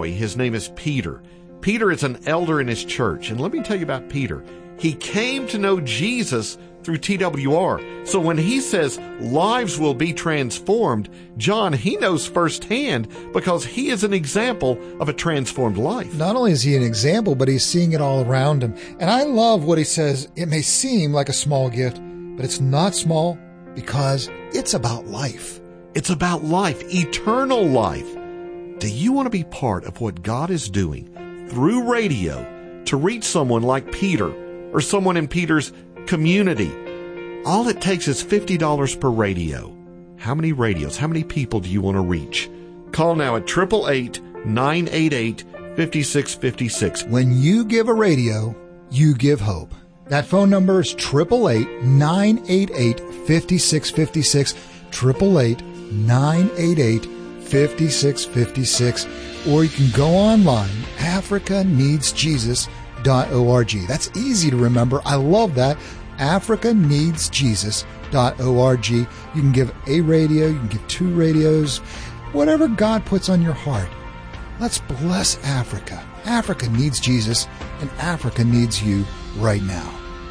Malawi. His name is Peter. Peter is an elder in his church. And let me tell you about Peter. He came to know Jesus through TWR. So when he says lives will be transformed, John, he knows firsthand because he is an example of a transformed life. Not only is he an example, but he's seeing it all around him. And I love what he says. It may seem like a small gift, but it's not small because it's about life. It's about life, eternal life. Do you want to be part of what God is doing through radio to reach someone like Peter or someone in Peter's community? All it takes is $50 per radio. How many radios, how many people do you want to reach? Call now at 888-988-5656. When you give a radio, you give hope. That phone number is 888-988-5656, 888-988-5656, or you can go online, africaneedsjesus.org. That's easy to remember. I love that. africaneedsjesus.org. You can give a radio, you can give 2 radios, whatever God puts on your heart. Let's bless Africa. Africa needs Jesus, and Africa needs you right now.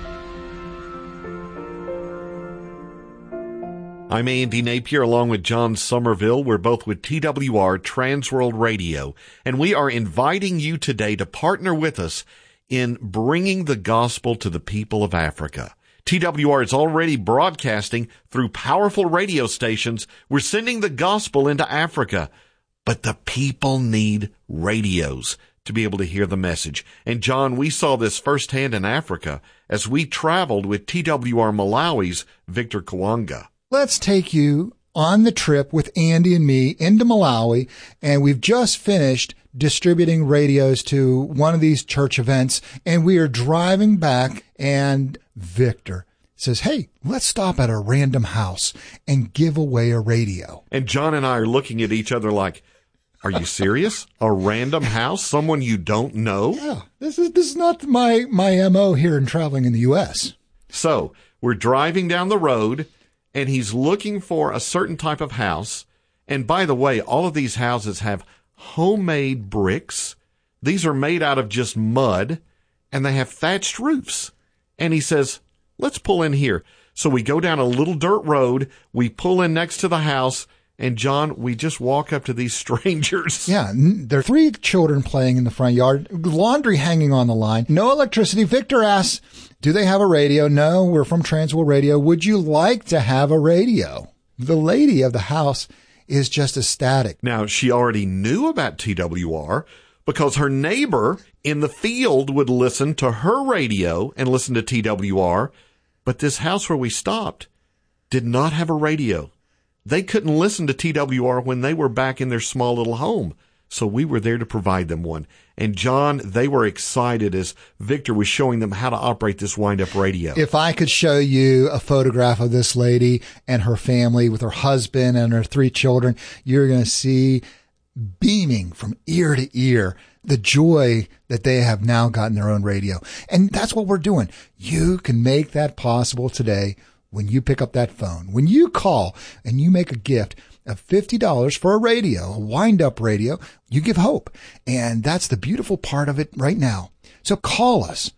I'm Andy Napier along with John Somerville. We're both with TWR Transworld Radio, and we are inviting you today to partner with us in bringing the gospel to the people of Africa. TWR is already broadcasting through powerful radio stations. We're sending the gospel into Africa, but the people need radios to be able to hear the message. And John, we saw this firsthand in Africa as we traveled with TWR Malawi's Victor Kawanga. Let's take you on the trip with Andy and me into Malawi, and we've just finished distributing radios to one of these church events, and we are driving back, and Victor says, hey, let's stop at a random house and give away a radio. And John and I are looking at each other like, are you serious? A random house? Someone you don't know? Yeah, this is not my MO here in traveling in the U.S. So we're driving down the road, and he's looking for a certain type of house. And by the way, all of these houses have homemade bricks. These are made out of just mud, and they have thatched roofs. And he says, let's pull in here. So we go down a little dirt road. We pull in next to the house. And John, we just walk up to these strangers. Yeah, there are 3 children playing in the front yard, laundry hanging on the line, no electricity. Victor asks, do they have a radio? No, we're from Transworld Radio. Would you like to have a radio? The lady of the house is just ecstatic. Now, she already knew about TWR because her neighbor in the field would listen to her radio and listen to TWR. But this house where we stopped did not have a radio. They couldn't listen to TWR when they were back in their small little home. So we were there to provide them one. And John, they were excited as Victor was showing them how to operate this wind-up radio. If I could show you a photograph of this lady and her family with her husband and her 3 children, you're going to see beaming from ear to ear the joy that they have now gotten their own radio. And that's what we're doing. You can make that possible today when you pick up that phone. When you call and you make a gift of $50 for a radio, a wind-up radio, you give hope. And that's the beautiful part of it right now. So call us,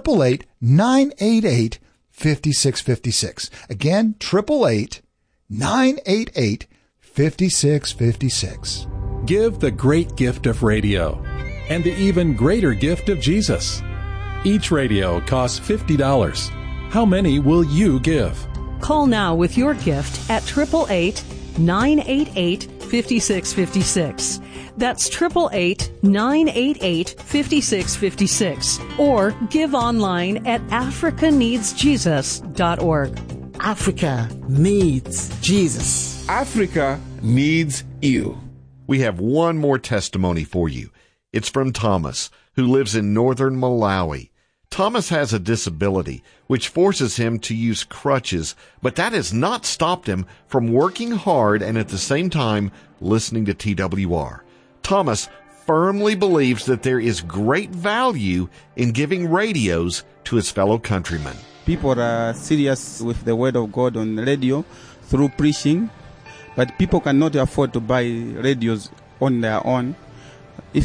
888-988-5656. Again, 888-988-5656. Give the great gift of radio and the even greater gift of Jesus. Each radio costs $50. How many will you give? Call now with your gift at 888-988-5656. That's 888-988-5656. Or give online at africaneedsjesus.org. Africa needs Jesus. Africa needs you. We have one more testimony for you. It's from Thomas, who lives in northern Malawi. Thomas has a disability which forces him to use crutches, but that has not stopped him from working hard and at the same time listening to TWR. Thomas firmly believes that there is great value in giving radios to his fellow countrymen. People are serious with the word of God on the radio through preaching, but people cannot afford to buy radios on their own. If